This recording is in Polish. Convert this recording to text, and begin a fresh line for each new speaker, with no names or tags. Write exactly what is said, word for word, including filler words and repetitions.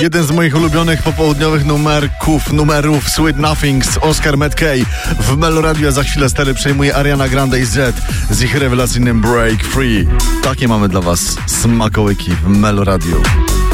Jeden z moich ulubionych popołudniowych numerków, numerów Sweet Nothings, Oscar McKay w Meloradio. Za chwilę stary przejmuje Ariana Grande i Z z ich rewelacyjnym Break Free. Takie mamy dla was smakołyki w Meloradio.